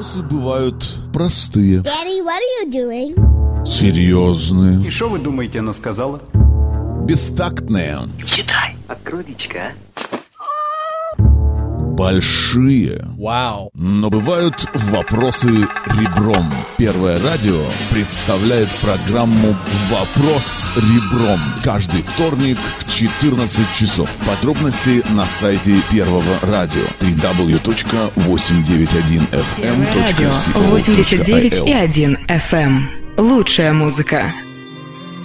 Вопросы бывают простые. Daddy, what are you doing? Серьезные. И что вы думаете, она сказала? Бестактные. Читай. Открой личико, а? Большие. Вау. Но бывают вопросы ребром. Первое радио представляет программу «Вопрос ребром» каждый вторник в 14 часов. Подробности на сайте Первого радио www.891fm.co.il. 89,1 FM. Лучшая музыка.